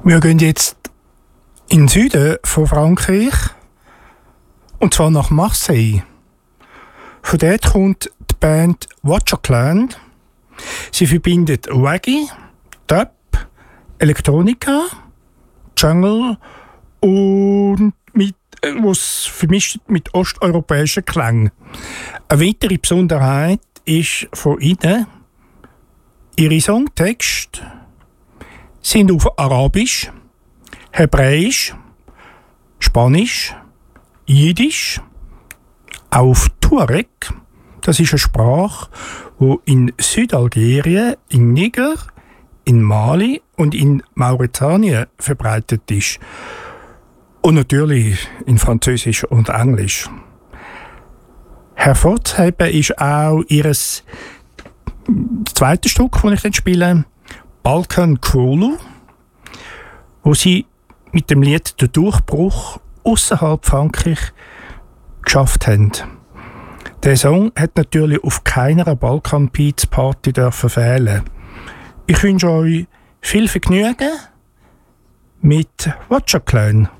Wir gehen jetzt in den Süden von Frankreich, und zwar nach Marseille. Von dort kommt die Band Watcher Clan. Sie verbindet Reggae, Dub, Elektronika, Jungle und was vermischt mit osteuropäischen Klängen. Eine weitere Besonderheit ist von ihnen, ihre Songtexte sind auf Arabisch, Hebräisch, Spanisch, Jiddisch, auf Tuareg. Das ist eine Sprache, die in Südalgerien, in Niger, in Mali und in Mauretanien verbreitet ist. Und natürlich in Französisch und Englisch. Hervorzuheben ist auch ihr zweites Stück, das ich dann spiele, Balkan Krulu, wo sie mit dem Lied «Der Durchbruch» außerhalb Frankreich geschafft haben. Der Song hat natürlich auf keiner Balkan Beats Party fehlen. Ich wünsche euch viel Vergnügen mit Watcher Clan.